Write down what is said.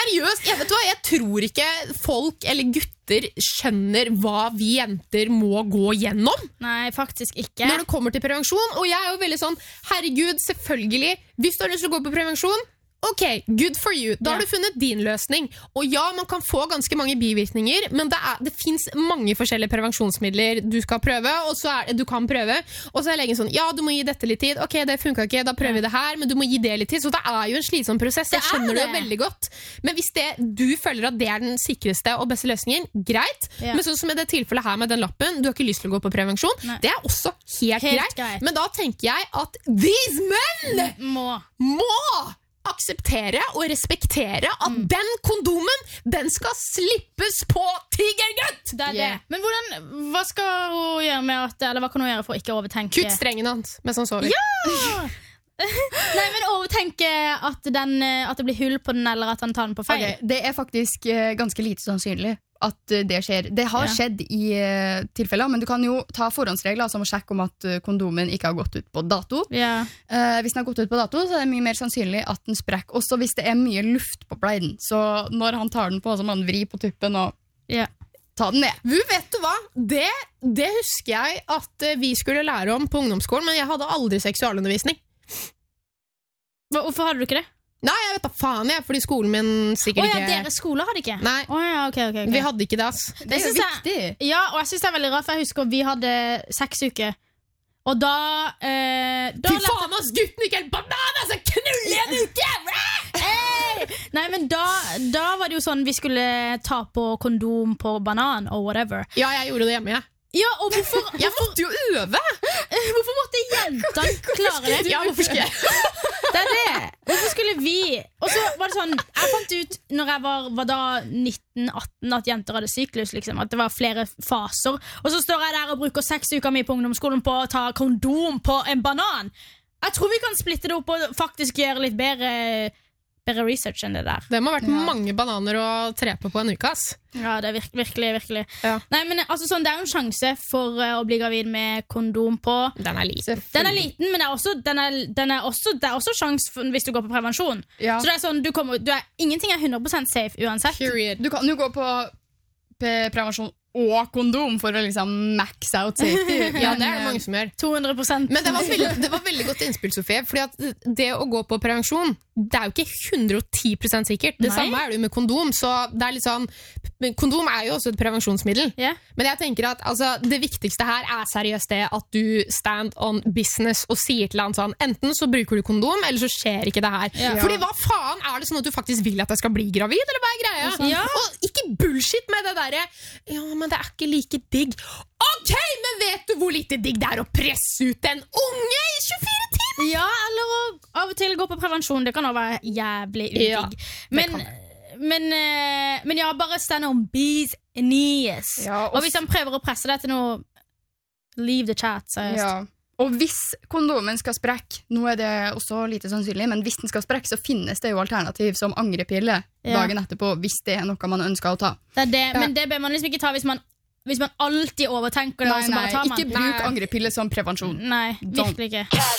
seriøst, vet du hva? Jeg tror ikke folk eller gutter skjønner hva vi jenter må gå gjennom. Nei, faktisk ikke. Når det kommer til prevensjon, og jeg er jo veldig sånn, herregud, selvfølgelig, hvis du har lyst til å gå på prevensjon, ok, good for you. Da har du funnet din løsning. Og ja, man kan få ganske mange bivirkninger, men det finnes mange forskjellige prevensjonsmidler du skal prøve, og så du kan prøve. Og så er legen sånn, ja, du må gi dette litt tid. Ok, det funket ikke, da prøver vi det her, men du må gi det litt tid. Så det er jo en slitsom prosess, jeg skjønner det veldig godt. Men hvis du føler at det er den sikreste og beste løsningen, greit. Men sånn som i det tilfellet her med den lappen, du har ikke lyst til å gå på prevensjon, det er også helt greit. Men da tenker jeg at these men må akseptere og respektere at den kondomen, den skal slippes på tigergutt! Det er det. Men hva skal hun gjøre med at, eller hva kan hun gjøre for å ikke overtenke? Kutt strengen hans, mens han sover. Ja! Nei, men overtenke at det blir hull på den, eller at han tar den på feil. Okay, det er faktisk ganske lite sannsynlig at det skjer. Det har skjedd i tilfeller, men du kan jo ta forhåndsregler som å sjekke om at kondomen ikke har gått ut på dato. Hvis den har gått ut på dato, så er det mye mer sannsynlig at den sprekker. Også hvis det er mye luft på bleiden. Så når han tar den på, så må han vri på tuppen og ta den ned. Vet du hva? Det husker jeg at vi skulle lære om på ungdomsskolen, men jeg hadde aldri seksualundervisning. Hvorfor hadde du ikke det? Nei, jeg vet da faen jeg, fordi skolen min sikkert ikke... Deres skole hadde ikke? Nei, okay. Vi hadde ikke det, ass. Det er jo viktig. Ja, og jeg synes det er veldig rart, for jeg husker vi hadde 6 uker. Og da fy faen, ass, gutten ikke helt banan, altså, knull i en uke! Nei, men da var det jo sånn, vi skulle ta på kondom på banan og whatever. Ja, jeg gjorde det hjemme, jeg. Ja, og hvorfor jeg måtte jo øve. Hvorfor måtte jentene klare det? Ja, hvorfor skulle jeg? Det er det. Hvorfor skulle vi? Og så var det sånn, jeg fant ut når jeg var da 19-18 at jenter hadde syklus, liksom, at det var flere faser. Og så står jeg der og bruker 6 uker mye på ungdomsskolen på å ta kondom på en banan. Jeg tror vi kan splitte det opp og faktisk gjøre litt bedre research enn det der. Det må ha vært mange bananer å tre på en uke, ass. Ja, det er virkelig. Ja. Nei, men altså, sånn, det er jo en sjanse for å bli gravid med kondom på. Den er liten. Men det er også sjans hvis du går på prevensjon. Ja. Så det er sånn, ingenting er 100% safe uansett. Period. Du kan jo gå på prevensjon og kondom for å liksom max out safety. Ja, det er det mange som gjør. 200%. Men det var veldig godt innspill, Sofie, fordi at det å gå på prevensjon, det er jo ikke 110% sikkert. Det samme er det jo med kondom, så det er litt sånn, kondom er jo også et prevensjonsmiddel. Men jeg tenker at altså, det viktigste her er seriøst det at du stand on business og sier til han sånn, enten så bruker du kondom, eller så skjer ikke det her. Fordi hva faen er det sånn at du faktisk vil at jeg skal bli gravid, eller hva er greia? Og ikke bullshit med det der, ja, men det er ikke like digg. Ok, men vet du hvor lite digg det er å presse ut en unge i 24 timer? Ja, eller av og til gå på prevensjon, det kan også være jævlig udigg. Men ja, bare stand on bees knees. Og hvis han prøver å presse deg til noe, leave the chat, seriøst. Ja. Og hvis kondomen skal sprekke, nå er det også lite sannsynlig, men hvis den skal sprekke, så finnes det jo alternativ som angrepille dagen etterpå, hvis det er noe man ønsker å ta. Det er det, men det bør man liksom ikke ta hvis man alltid overtenker det. Nei, ikke bruk angrepille som prevensjon. Nei, virkelig ikke.